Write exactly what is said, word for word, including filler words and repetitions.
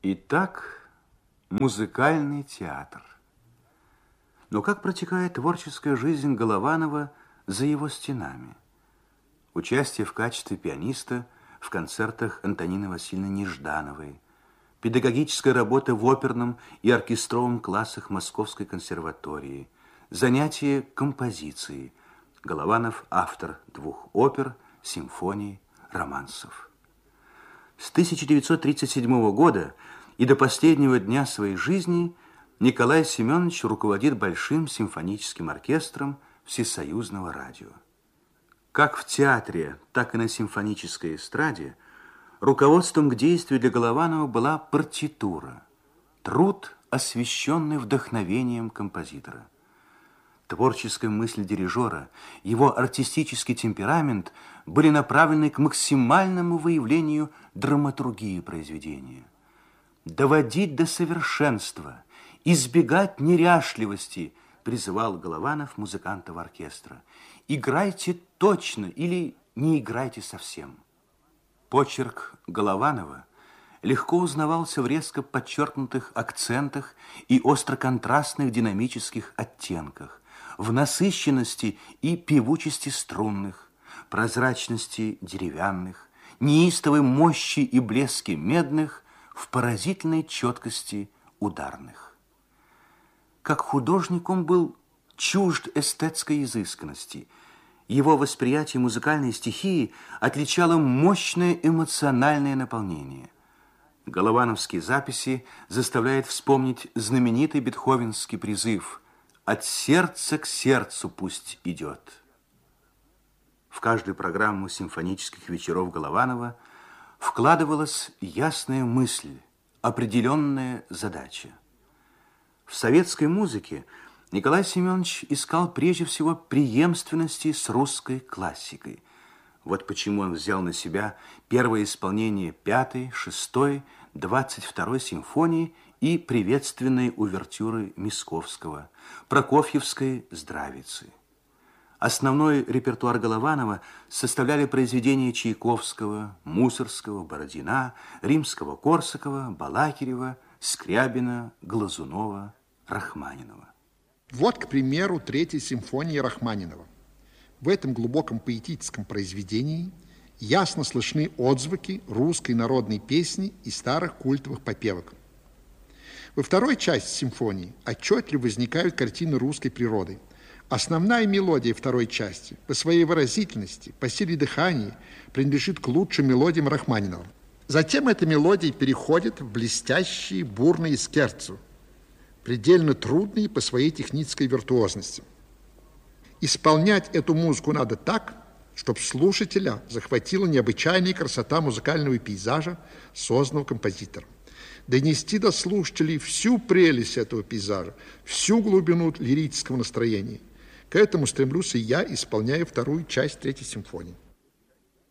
Итак, музыкальный театр. Но как протекает творческая жизнь Голованова за его стенами? Участие в качестве пианиста в концертах Антонины Васильевны Неждановой, педагогическая работа в оперном и оркестровом классах Московской консерватории, занятия композицией. Голованов – автор двух опер, симфоний, романсов. С тысяча девятьсот тридцать седьмого года и до последнего дня своей жизни Николай Семенович руководит Большим симфоническим оркестром Всесоюзного радио. Как в театре, так и на симфонической эстраде руководством к действию для Голованова была партитура, труд, освященный вдохновением композитора. Творческая мысль дирижера, его артистический темперамент были направлены к максимальному выявлению драматургии произведения. Доводить до совершенства, избегать неряшливости, призывал Голованов музыкантов оркестра. Играйте точно или не играйте совсем. Почерк Голованова легко узнавался в резко подчеркнутых акцентах и остро-контрастных динамических оттенках, в насыщенности и певучести струнных, прозрачности деревянных, неистовой мощи и блеске медных, в поразительной четкости ударных. Как художник он был чужд эстетской изысканности. Его восприятие музыкальной стихии отличало мощное эмоциональное наполнение. Головановские записи заставляют вспомнить знаменитый бетховенский призыв «От сердца к сердцу пусть идет». В каждую программу симфонических вечеров Голованова вкладывалась ясная мысль, определенная задача. В советской музыке Николай Семенович искал прежде всего преемственности с русской классикой. Вот почему он взял на себя первое исполнение пятой, шестой, двадцать второй симфонии и приветственной увертюры Мисковского, Прокофьевской «Здравицы». Основной репертуар Голованова составляли произведения Чайковского, Мусоргского, Бородина, Римского-Корсакова, Балакирева, Скрябина, Глазунова, Рахманинова. Вот, к примеру, третья симфония Рахманинова. В этом глубоком поэтическом произведении ясно слышны отзвуки русской народной песни и старых культовых попевок. Во второй части симфонии отчетливо возникают картины русской природы. Основная мелодия второй части по своей выразительности, по силе дыхания принадлежит к лучшим мелодиям Рахманинова. Затем эта мелодия переходит в блестящие бурные скерцо, предельно трудные по своей технической виртуозности. Исполнять эту музыку надо так, чтобы слушателя захватила необычайная красота музыкального пейзажа, созданного композитором. Донести до слушателей всю прелесть этого пейзажа, всю глубину лирического настроения. К этому стремлюсь и я, исполняя вторую часть третьей симфонии.